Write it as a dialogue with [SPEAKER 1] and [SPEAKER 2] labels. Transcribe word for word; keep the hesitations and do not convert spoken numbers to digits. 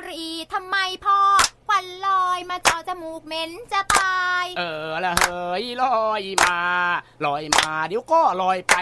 [SPEAKER 1] รีทำไมพ่อควันลอยมาเจาะจมูกเหม็นจะตาย
[SPEAKER 2] เออละเฮ้ยลอยมาลอยมาเดี๋ยวก็ลอยไป